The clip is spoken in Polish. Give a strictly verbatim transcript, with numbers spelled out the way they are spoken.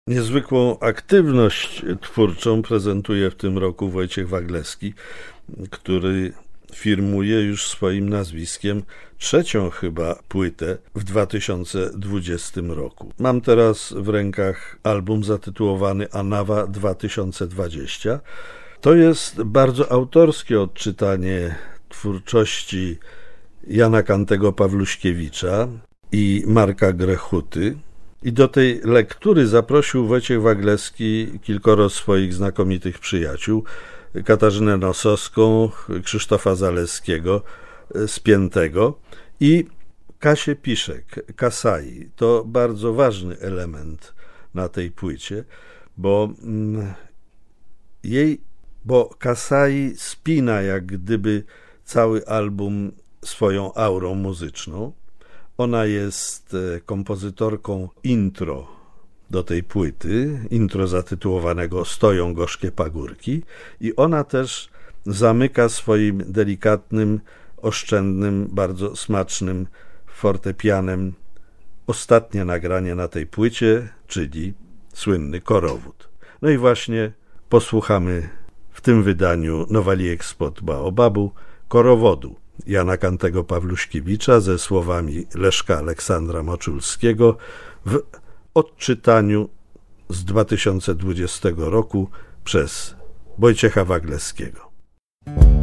Niezwykłą aktywność twórczą prezentuje w tym roku Wojciech Waglewski, który firmuje już swoim nazwiskiem trzecią chyba płytę w dwa tysiące dwudziestym roku. Mam teraz w rękach album zatytułowany Anawa dwa tysiące dwadzieścia. To jest bardzo autorskie odczytanie twórczości Jana Kantego Pawluśkiewicza i Marka Grechuty. I do tej lektury zaprosił Wojciech Waglewski kilkoro swoich znakomitych przyjaciół, Katarzynę Nosowską, Krzysztofa Zaleskiego, Spiętego i Kasię Piszek, Kasai. To bardzo ważny element na tej płycie, bo jej, bo Kasai spina jak gdyby cały album swoją aurą muzyczną. Ona jest kompozytorką intro do tej płyty, intro zatytułowanego Stoją gorzkie pagórki, i ona też zamyka swoim delikatnym, oszczędnym, bardzo smacznym fortepianem ostatnie nagranie na tej płycie, czyli słynny Korowód. No i właśnie posłuchamy w tym wydaniu Nowalijek spod Baobabu Korowodu Jana Kantego Pawluśkiewicza ze słowami Leszka Aleksandra Moczulskiego w odczytaniu z dwa tysiące dwudziestego roku przez Wojciecha Waglewskiego.